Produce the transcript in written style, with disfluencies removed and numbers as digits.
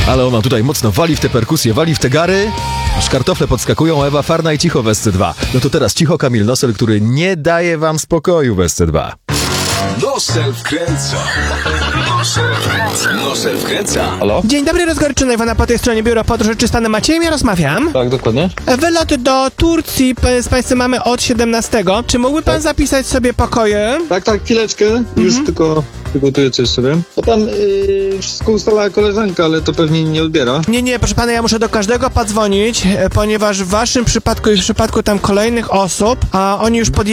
Ale ona tutaj mocno wali w te perkusje, wali w te gary, aż kartofle podskakują, Ewa Farna i cicho w SC2. No to teraz cicho Kamil Nosel, który nie daje wam spokoju w SC2. Nosel wkręca. Nosel wkręca. Halo? Dzień dobry, rozgoryczona Iwona po tej stronie Biuro Podróży. Czy z panem Maciejem ja rozmawiam? Tak, dokładnie. Wylot do Turcji z państwem mamy od 17. Czy mógłby pan zapisać sobie pokoje? Tak, chwileczkę. Już tylko przygotuję coś sobie. To tam wszystko ustalała koleżanka, ale to pewnie nie odbiera. Nie, proszę pana, ja muszę do każdego podzwonić, ponieważ w waszym przypadku i w przypadku tam kolejnych osób, a oni już podjęli